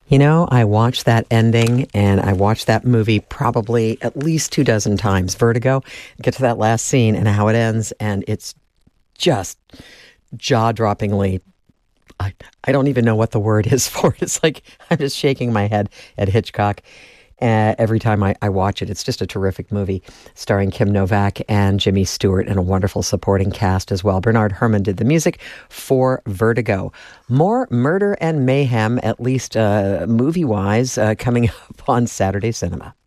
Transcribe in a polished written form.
You know, I watched that ending and I watched that movie probably at least 24 times. Vertigo, get to that last scene and how it ends, and it's just jaw-droppingly. I don't even know what the word is for it. It's like I'm just shaking my head at Hitchcock every time I watch it. It's just a terrific movie starring Kim Novak and Jimmy Stewart and a wonderful supporting cast as well. Bernard Herrmann did the music for Vertigo. More murder and mayhem, at least movie-wise, coming up on Saturday Cinema.